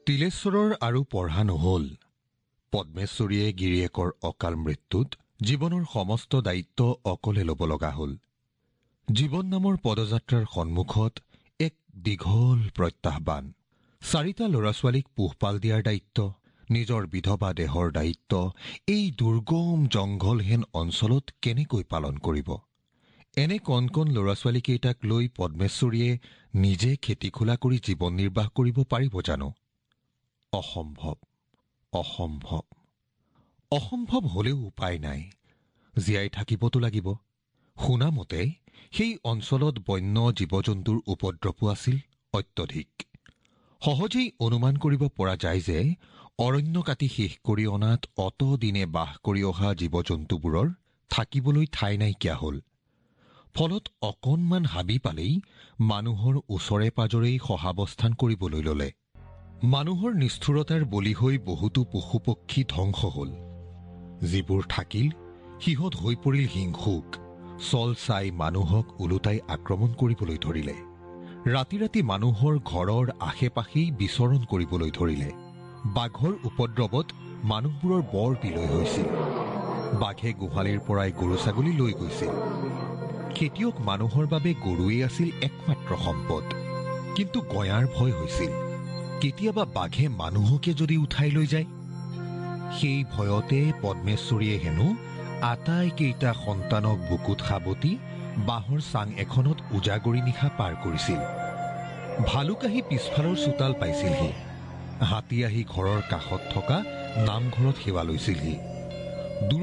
তিলেশ্বৰৰ আৰু পঢ়া নহল। পদ্মেশ্বৰীয়ে গিৰিয়েকৰ অকাল মৃত্যুত জীৱনৰ সমস্ত দায়িত্ব অকলে ল'ব লগা হ'ল। জীৱন নামৰ পদযাত্ৰাৰ সন্মুখত এক দীঘল প্ৰত্যাহ্বান। 4টা ল'ৰা-ছোৱালীক পোহপাল দিয়াৰ দায়িত্ব, নিজৰ বিধৱা দেহৰ দায়িত্ব এই দুৰ্গম জংঘলহেন অঞ্চলত কেনেকৈ পালন কৰিব? এনে কণ কণ ল'ৰা-ছোৱালীকেইটাক লৈ পদ্মেশ্বৰীয়ে নিজে খেতি খোলা কৰি জীৱন নিৰ্বাহ কৰিব পাৰিব জানো? অসম্ভৱ, অসম্ভৱ। অসম্ভৱ হলেও উপায় নাই, জীয়াই থাকিবতো লাগিব। শুনামতে সেই অঞ্চলত বন্য জীৱ-জন্তুৰ উপদ্ৰৱো আছিল অত্যধিক। সহজেই অনুমান কৰিব পৰা যায় যে অৰণ্য কাটি শেষ কৰি অনাত অতদিনে বাস কৰি অহা জীৱ-জন্তুবোৰৰ থাকিবলৈ ঠাই নাইকিয়া হ'ল। ফলত অকণমান হাবি পালেই মানুহৰ ওচৰে পাজৰেই সহাৱস্থান কৰিবলৈ ল'লে। মানুহৰ নিষ্ঠুৰতাৰ বলি হৈ বহুতো পশু-পক্ষী ধ্বংস হ'ল। যিবোৰ থাকিল সিহঁত হৈ পৰিল হিংসুক। চল চাই মানুহক ওলোটাই আক্ৰমণ কৰিবলৈ ধৰিলে। ৰাতি ৰাতি মানুহৰ ঘৰৰ আশে-পাশেই বিচৰণ কৰিবলৈ ধৰিলে। বাঘৰ উপদ্ৰৱত মানুহবোৰৰ বৰ বিলৈ হৈছিল। বাঘে গোহালিৰ পৰাই গৰু-ছাগলী লৈ গৈছিল। খেতিয়ক মানুহৰ বাবে গৰুৱেই আছিল একমাত্ৰ সম্পদ। কিন্তু গয়াৰ ভয় হৈছিল, কেতিয়াবা বাঘে মানুহকে যদি উঠাই লৈ যায়। সেই ভয়তে পদ্মেশ্বৰীয়ে হেনো আটাইকেইটা সন্তানক বুকুত সাবটি বাঁহৰ চাং এখনত উজাগৰি নিশা পাৰ কৰিছিল। ভালুক আহি পিছফালৰ চোতাল পাইছিলহি। হাতী আহি ঘৰৰ কাষত থকা নামঘৰত সেৱা লৈছিলহি।